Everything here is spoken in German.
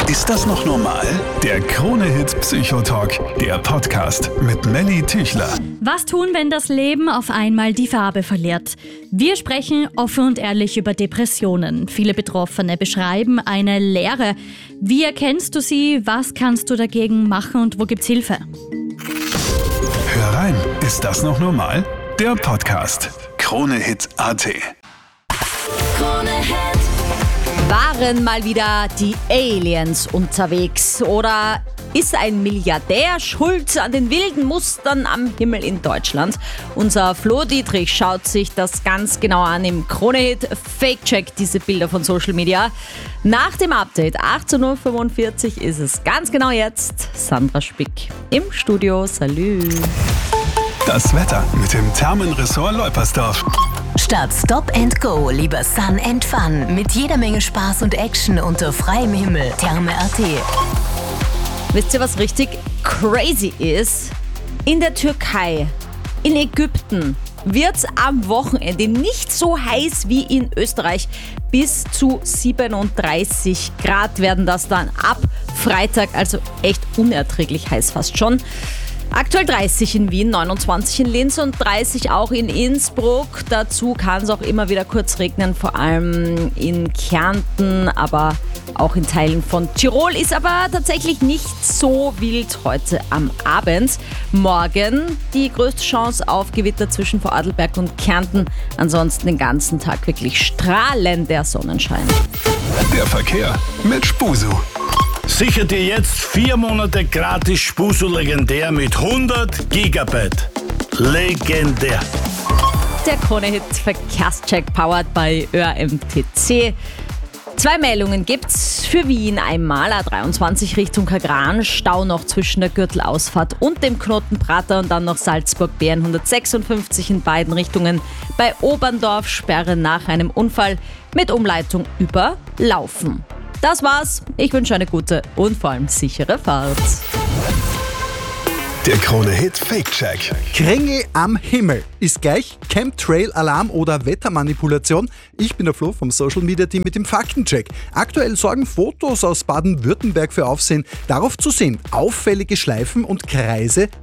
Ist das noch normal? Der Krone-Hit Psychotalk, der Podcast mit Melly Tüchler. Was tun, wenn das Leben auf einmal die Farbe verliert? Wir sprechen offen und ehrlich über Depressionen. Viele Betroffene beschreiben eine Leere. Wie erkennst du sie? Was kannst du dagegen machen und wo gibt's Hilfe? Hör rein, ist das noch normal? Der Podcast. Krone-Hit.at. Waren mal wieder die Aliens unterwegs oder ist ein Milliardär schuld an den wilden Mustern am Himmel in Deutschland? Unser Flo Dietrich schaut sich das ganz genau an im Krone-Hit Fake-Check, diese Bilder von Social Media. Nach dem Update 18.45 Uhr ist es ganz genau jetzt Sandra Spick im Studio. Salü. Das Wetter mit dem Thermenressort Leupersdorf. Statt Stop and Go lieber Sun and Fun mit jeder Menge Spaß und Action unter freiem Himmel. Therme.at. Wisst ihr, was richtig crazy ist? In der Türkei, in Ägypten wird es am Wochenende nicht so heiß wie in Österreich. Bis zu 37 Grad werden das dann ab Freitag, also echt unerträglich heiß fast schon. Aktuell 30 in Wien, 29 in Linz und 30 auch in Innsbruck. Dazu kann es auch immer wieder kurz regnen, vor allem in Kärnten, aber auch in Teilen von Tirol. Ist aber tatsächlich nicht so wild heute am Abend. Morgen die größte Chance auf Gewitter zwischen Vorarlberg und Kärnten. Ansonsten den ganzen Tag wirklich strahlender Sonnenschein. Der Verkehr mit Spusu. Sicher dir jetzt 4 Monate gratis Spusu legendär mit 100 Gigabyte. Legendär. Der Krone-Hit Verkehrscheck powered by ÖRMTC. 2 Meldungen gibt's für Wien einmal. A23 Richtung Kagran, Stau noch zwischen der Gürtelausfahrt und dem Knoten Prater und dann noch Salzburg-Bären 156 in beiden Richtungen. Bei Oberndorf Sperre nach einem Unfall mit Umleitung über Laufen. Das war's. Ich wünsche eine gute und vor allem sichere Fahrt. Der Krone-Hit Fake-Check. Krängel am Himmel ist gleich Chemtrail-Alarm oder Wettermanipulation. Ich bin der Flo vom Social Media Team mit dem Faktencheck. Aktuell sorgen Fotos aus Baden-Württemberg für Aufsehen. Darauf zu sehen auffällige Schleifen und Kreise